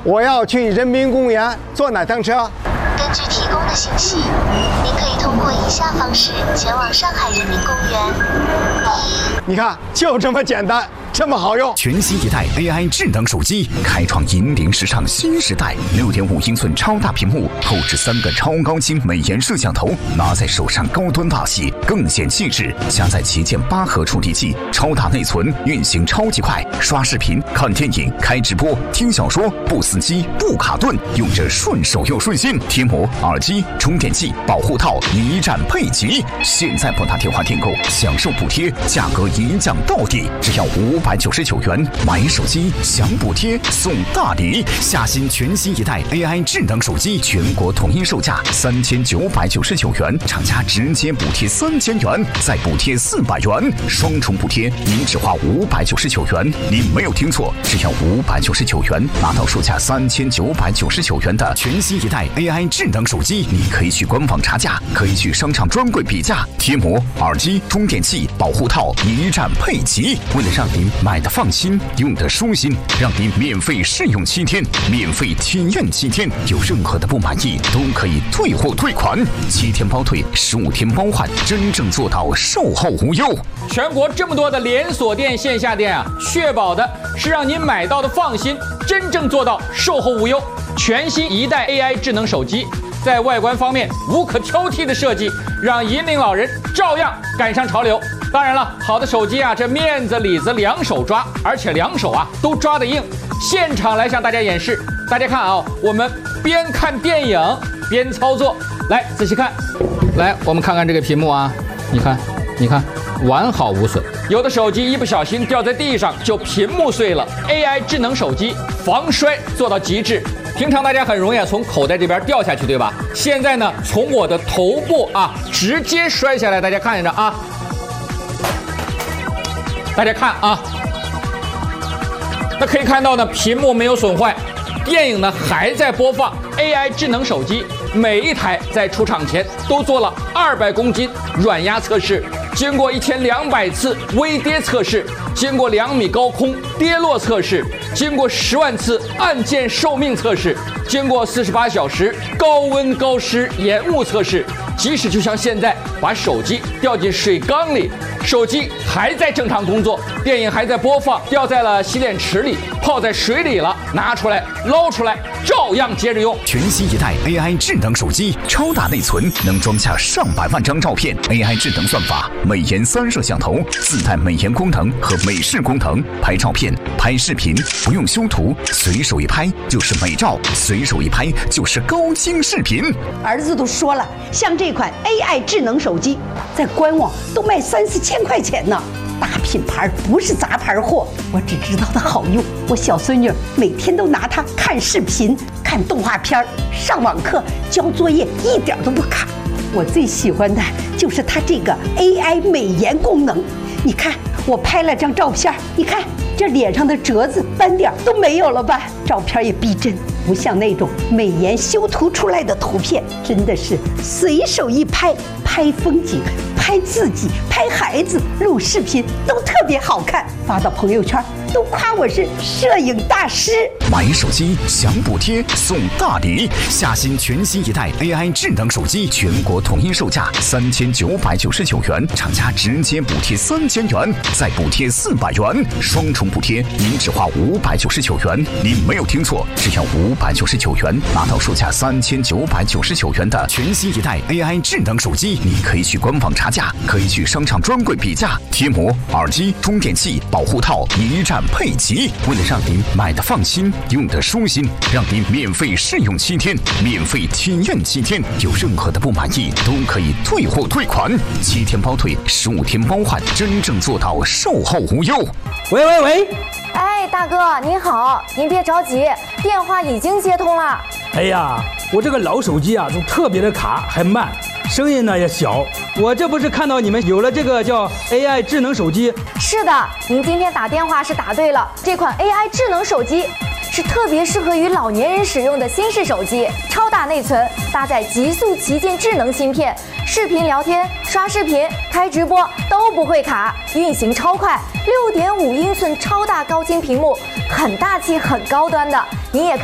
我要去人民公园，坐哪趟车？ 根据提供的信息，您可以通过以下方式前往上海人民公园。 你看，就这么简单，这么好用。 全新一代 AI 智能手机，开创引领时尚新时代。6.5英寸超大屏幕，后置3个超高清美颜摄像头，拿在手上高端大气，更显气质。加载旗舰8核处理器，超大内存，运行超级快，刷视频、看电影、开直播、听小说，不死机、不卡顿，用着顺手又顺心。贴膜、耳机、充电器、保护套一站配齐。现在拨打电话订购，享受补贴，价格一降到底，只要599元。买手机享补贴送大礼，下新全新一代 AI 智能手机，全国统一售价3999元，厂家直接补贴3000元，再补贴400元，双重补贴，您只花599元。您没有听错，只要599元，拿到售价3999元的全新一代 AI 智能手机。你可以去官网查价，可以去商场专柜比价，贴膜、耳机、充电器、保护套一站配齐。为了让您买的放心，用的舒心，让您免费试用7天，免费体验7天，有任何的不满意都可以退货退款，7天包退，15天包换，真正做到售后无忧。 全国这么多的连锁店、线下店啊，确保的是让您买到的放心，真正做到售后无忧。全新一代 AI 智能手机，在外观方面无可挑剔的设计，让引领老人照样赶上潮流。当然了，好的手机啊，这面子里子两手抓，而且两手啊都抓得硬。现场来向大家演示，大家看啊，我们边看电影边操作，来仔细看。来，我们看看这个屏幕啊，你看，完好无损。有的手机一不小心掉在地上就屏幕碎了。AI 智能手机防摔做到极致。平常大家很容易从口袋这边掉下去，对吧？现在呢，从我的头部啊直接摔下来，大家看着啊，大家看啊，那可以看到呢，屏幕没有损坏，电影呢还在播放。AI 智能手机每一台在出厂前都做了200公斤软压测试，经过1200次微跌测试，经过2米高空跌落测试，经过10万次按键寿命测试，经过48小时高温高湿延误测试。即使就像现在把手机掉进水缸里，手机还在正常工作，电影还在播放，掉在了洗脸池里，泡在水里了，拿出来捞出来，照样接着用。 全新一代 AI 智能手机，超大内存，能装下上百万张照片。AI 智能算法，美颜3摄像头，自带美颜功能和美视功能，拍照片、拍视频不用修图，随手一拍就是美照，随手一拍就是高清视频。 儿子都说了，像这款 AI 智能手机，在官网都卖3-4千块钱呢。大品牌不是杂牌货，我只知道它好用。我小孙女每天都拿它看视频、看动画片、上网课、交作业，一点都不卡。我最喜欢的就是它这个 AI 美颜功能。你看，我拍了张照片，你看这脸上的褶子、斑点都没有了吧？照片也逼真，不像那种美颜修图出来的图片，真的是随手一拍，拍风景、拍自己、拍孩子、录视频都特别好看，发到朋友圈都夸我是摄影大师。 买手机享补贴送大礼，下新全新一代 AI 智能手机，全国统一售价3999元，厂家直接补贴3000元，再补贴400元，双重补贴，您只花599元。您没有听错，只要599元，拿到售价3999元的全新一代 AI 智能手机。你可以去官网查价，可以去商场专柜比价，贴膜、耳机、充电器、保护套一站配齐。为了让您买的放心，用的舒心，让您免费试用7天，免费体验7天，有任何的不满意都可以退货退款，7天包退，15天包换，真正做到售后无忧。 喂， 哎，大哥您好，您别着急，电话已经接通了。 哎呀，我这个老手机啊，就特别的卡，还慢，声音呢也小。我这不是看到你们有了这个叫 AI 智能手机？ 是的，您今天打电话是打对了，这款 AI 智能手机是特别适合于老年人使用的新式手机，超大内存，搭载极速旗舰智能芯片，视频聊天、刷视频、开直播都不会卡，运行超快，6.5英寸超大高清屏幕，很大气、很高端的。您也看。